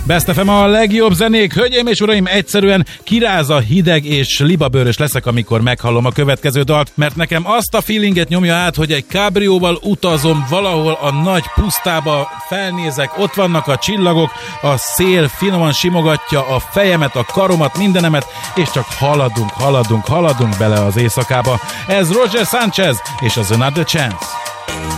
Best FM a legjobb zenék. Hölgyeim és uraim, egyszerűen kiráz a hideg és libabőrös leszek, amikor meghallom a következő dalt, mert nekem azt a feelinget nyomja át, hogy egy kábrióval utazom valahol a nagy pusztába, felnézek, ott vannak a csillagok, a szél finoman simogatja a fejemet, a karomat, mindenemet, és csak haladunk bele az éjszakába. Ez Roger Sanchez és az Another Chance.